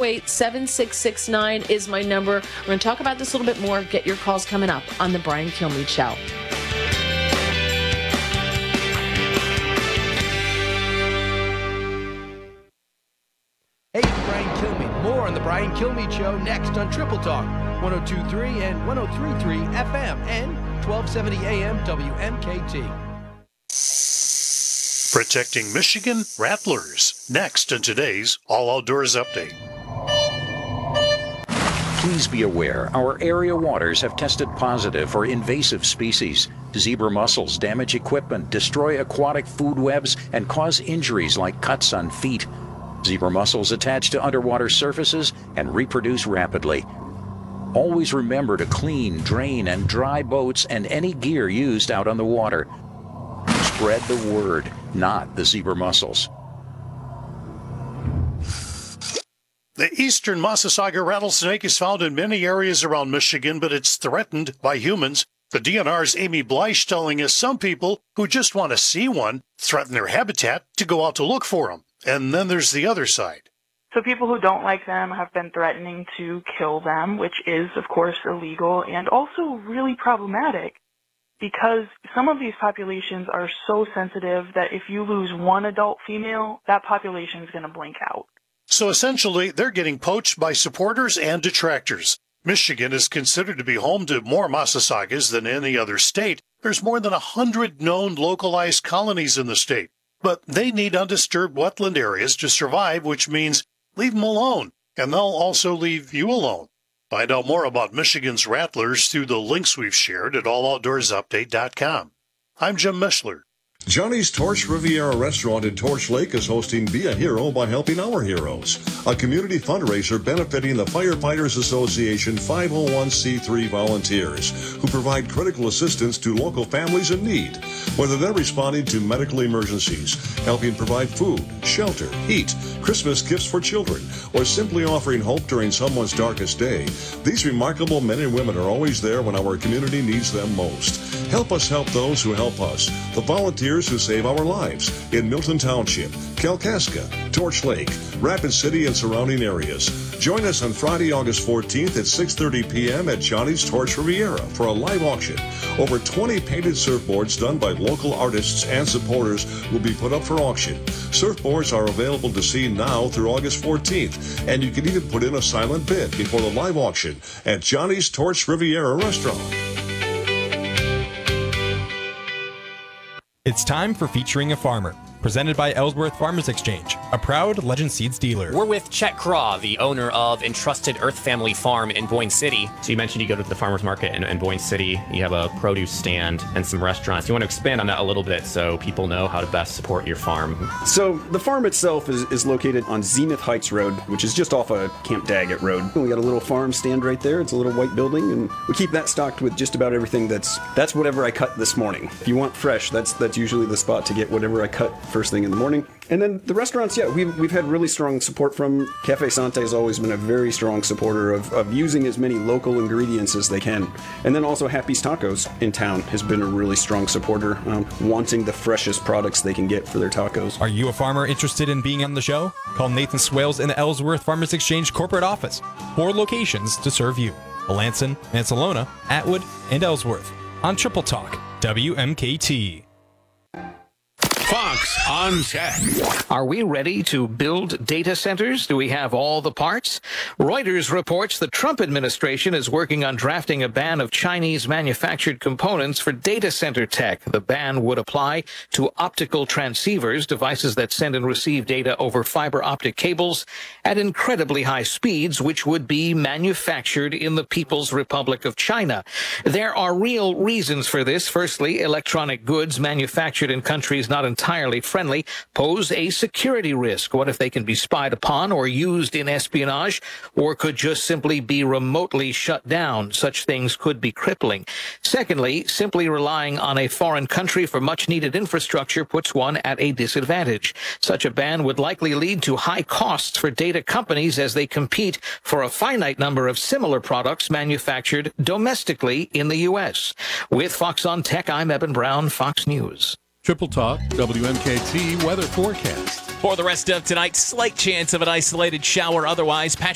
608-7669 is my number. We're going to talk about this a little bit more. Get your calls coming up on The Brian Kilmeade Show. Hey, it's Brian Kilmeade. More on The Brian Kilmeade Show next on Triple Talk, 102.3 and 103.3 FM and 1270 AM WMKT. Protecting Michigan rattlers. Next in today's All Outdoors Update. Please be aware, our area waters have tested positive for invasive species. Zebra mussels damage equipment, destroy aquatic food webs, and cause injuries like cuts on feet. Zebra mussels attach to underwater surfaces and reproduce rapidly. Always remember to clean, drain, and dry boats and any gear used out on the water. Spread the word, not the zebra mussels. The eastern Massasauga rattlesnake is found in many areas around Michigan, but it's threatened by humans. The DNR's Amy Bleish telling us some people who just want to see one threaten their habitat to go out to look for them. And then there's the other side. So people who don't like them have been threatening to kill them, which is, of course, illegal and also really problematic because some of these populations are so sensitive that if you lose one adult female, that population is going to blink out. So essentially, they're getting poached by supporters and detractors. Michigan is considered to be home to more Massasaugas than any other state. There's more than 100 known localized colonies in the state. But they need undisturbed wetland areas to survive, which means leave them alone, and they'll also leave you alone. Find out more about Michigan's rattlers through the links we've shared at alloutdoorsupdate.com. I'm Jim Mishler. Johnny's Torch Riviera restaurant in Torch Lake is hosting Be a Hero by Helping Our Heroes, a community fundraiser benefiting the Firefighters Association 501c3 volunteers who provide critical assistance to local families in need, whether they're responding to medical emergencies, helping provide food, shelter, heat, Christmas gifts for children, or simply offering hope during someone's darkest day. These remarkable men and women are always there when our community needs them most. Help us help those who help us. The volunteers who save our lives in Milton Township, Kalkaska, Torch Lake, Rapid City, and surrounding areas. Join us on Friday, August 14th at 6:30 p.m. at Johnny's Torch Riviera for a live auction. Over 20 painted surfboards done by local artists and supporters will be put up for auction. Surfboards are available to see now through August 14th, and you can even put in a silent bid before the live auction at Johnny's Torch Riviera restaurant. It's time for Featuring a Farmer, presented by Ellsworth Farmers Exchange, a proud Legend Seeds dealer. We're with Chet Craw, the owner of Entrusted Earth Family Farm in Boyne City. So you mentioned you go to the farmer's market in Boyne City. You have a produce stand and some restaurants. You want to expand on that a little bit so people know how to best support your farm. So the farm itself is located on Zenith Heights Road, which is just off of Camp Daggett Road. We got a little farm stand right there. It's a little white building, and we keep that stocked with just about everything that's whatever I cut this morning. If you want fresh, that's usually the spot to get whatever I cut first thing in the morning. And then the restaurants, we've had really strong support from Cafe Sante. Has always been a very strong supporter of using as many local ingredients as they can. And then also Happy's Tacos in town has been a really strong supporter, wanting the freshest products they can get for their tacos. Are you a farmer interested in being on the show? Call Nathan Swales in the Ellsworth Farmers Exchange corporate office. 4 locations to serve you: Melanson, Mansalona, Atwood, and Ellsworth. On Triple Talk, WMKT. Fox on Tech. Are we ready to build data centers? Do we have all the parts? Reuters reports the Trump administration is working on drafting a ban of Chinese manufactured components for data center tech. The ban would apply to optical transceivers, devices that send and receive data over fiber optic cables at incredibly high speeds, which would be manufactured in the People's Republic of China. There are real reasons for this. Firstly, electronic goods manufactured in countries not entirely friendly pose a security risk. What if they can be spied upon or used in espionage, or could just simply be remotely shut down? Such things could be crippling. Secondly, simply relying on a foreign country for much-needed infrastructure puts one at a disadvantage. Such a ban would likely lead to high costs for data companies as they compete for a finite number of similar products manufactured domestically in the U.S. With Fox on Tech, I'm Eben Brown, Fox News. Triple Talk, WMKT weather forecast. For the rest of tonight, slight chance of an isolated shower. Otherwise,